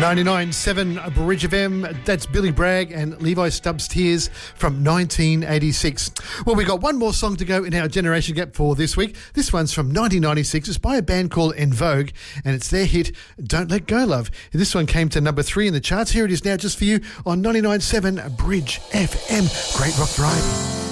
99.7 Bridge FM. That's Billy Bragg and Levi Stubbs' Tears from 1986. Well, we got one more song to go in our generation gap for this week. This one's from 1996. It's by a band called En Vogue, and it's their hit, Don't Let Go, Love. This one came to number 3 in the charts. Here it is now just for you on 99.7 Bridge FM. Great rock variety.